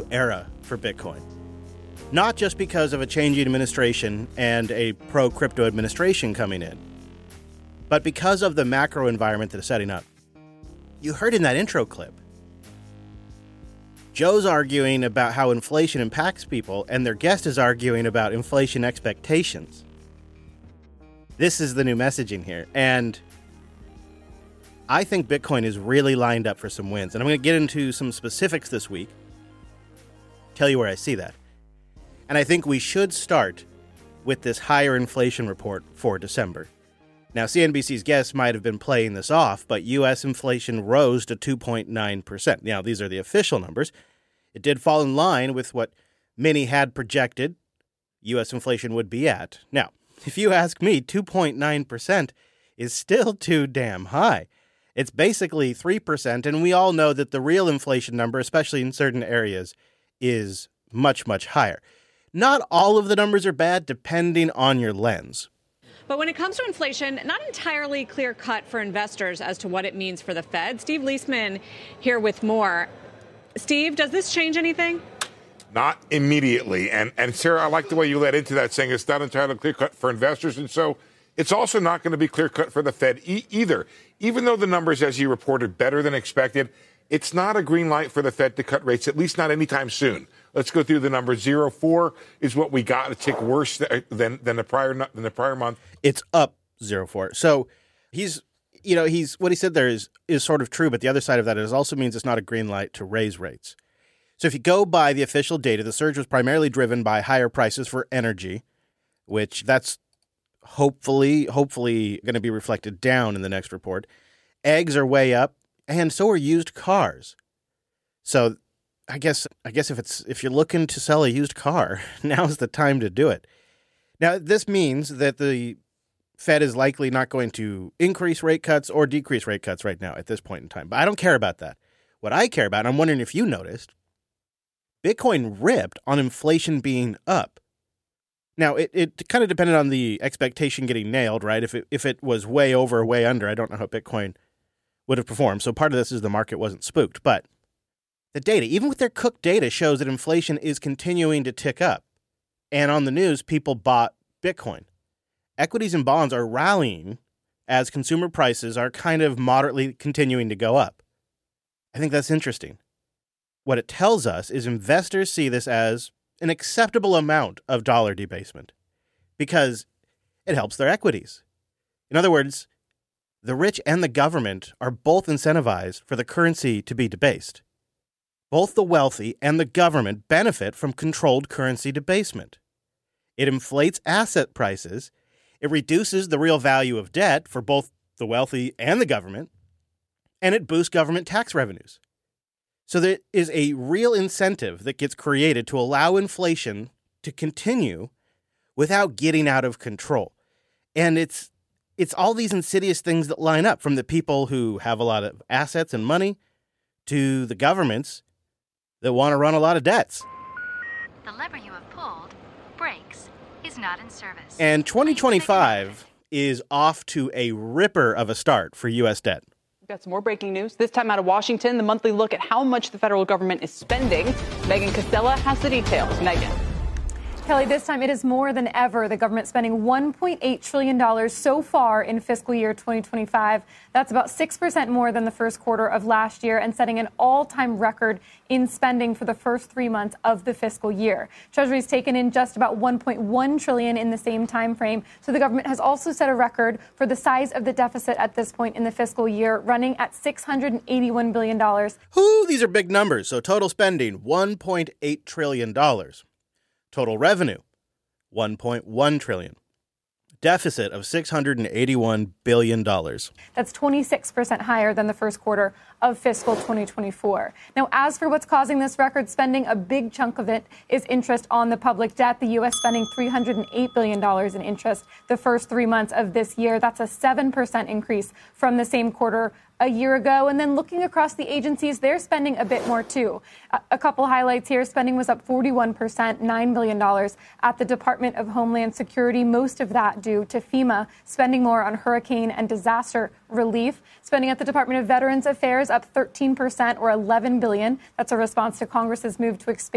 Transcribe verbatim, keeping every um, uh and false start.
era for Bitcoin. Not just because of a changing administration and a pro-crypto administration coming in, but because of the macro environment that is setting up. You heard in that intro clip, Joe's arguing about how inflation impacts people, and their guest is arguing about inflation expectations. This is the new messaging here, and I think Bitcoin is really lined up for some wins. And I'm going to get into some specifics this week, tell you where I see that. And I think we should start with this higher inflation report for December. Now, C N B C's guests might have been playing this off, but U S inflation rose to two point nine percent. Now, these are the official numbers. It did fall in line with what many had projected U S inflation would be at. Now, if you ask me, two point nine percent is still too damn high. It's basically three percent, and we all know that the real inflation number, especially in certain areas, is much, much higher. Not all of the numbers are bad, depending on your lens. But when it comes to inflation, not entirely clear-cut for investors as to what it means for the Fed. Steve Leisman here with more. Steve, does this change anything? Not immediately. And, and Sarah, I like the way you led into that, saying it's not entirely clear-cut for investors. And so it's also not going to be clear-cut for the Fed e- either. Even though the numbers, as you reported, better than expected, it's not a green light for the Fed to cut rates, at least not anytime soon. Let's go through the numbers. zero point four is what we got. A tick worse than than the prior than the prior month. It's up zero point four. So he's, you know, he's what he said there is is sort of true, but the other side of that is also means it's not a green light to raise rates. So if you go by the official data, the surge was primarily driven by higher prices for energy, which that's hopefully hopefully going to be reflected down in the next report. Eggs are way up, and so are used cars. So I guess I guess if it's if you're looking to sell a used car, now's the time to do it. Now, this means that the Fed is likely not going to increase rate cuts or decrease rate cuts right now at this point in time. But I don't care about that. What I care about, and I'm wondering if you noticed, Bitcoin ripped on inflation being up. Now, it, it kind of depended on the expectation getting nailed, right? If it, if it was way over or way under, I don't know how Bitcoin would have performed. So part of this is the market wasn't spooked. But the data, even with their cooked data, shows that inflation is continuing to tick up. And on the news, people bought Bitcoin. Equities and bonds are rallying as consumer prices are kind of moderately continuing to go up. I think that's interesting. What it tells us is investors see this as an acceptable amount of dollar debasement because it helps their equities. In other words, the rich and the government are both incentivized for the currency to be debased. Both the wealthy and the government benefit from controlled currency debasement. It inflates asset prices. It reduces the real value of debt for both the wealthy and the government, and it boosts government tax revenues. So there is a real incentive that gets created to allow inflation to continue without getting out of control. And it's it's all these insidious things that line up, from the people who have a lot of assets and money to the governments that want to run a lot of debts. The lever you have pulled, brakes, is not in service. And twenty twenty-five is off to a ripper of a start for U S debt. We've got some more breaking news, this time out of Washington, the monthly look at how much the federal government is spending. Megan Casella has the details. Megan. Kelly, this time it is more than ever. The government spending one point eight trillion dollars so far in fiscal year twenty twenty-five. That's about six percent more than the first quarter of last year and setting an all-time record in spending for the first three months of the fiscal year. Treasury's taken in just about one point one trillion dollars in the same time frame. So the government has also set a record for the size of the deficit at this point in the fiscal year, running at six hundred eighty-one billion dollars. Whoo, these are big numbers. So total spending, one point eight trillion dollars. Total revenue, one point one trillion dollars. Deficit of six hundred eighty-one billion dollars. That's twenty-six percent higher than the first quarter of fiscal twenty twenty-four. Now, as for what's causing this record spending, a big chunk of it is interest on the public debt. The U S spending three hundred eight billion dollars in interest the first three months of this year. That's a seven percent increase from the same quarter a year ago. And then looking across the agencies, they're spending a bit more, too. A, a couple highlights here. Spending was up forty-one percent, nine billion dollars at the Department of Homeland Security, most of that due to FEMA spending more on hurricane and disaster relief. Spending at the Department of Veterans Affairs up thirteen percent or eleven billion dollars. That's a response to Congress's move to expand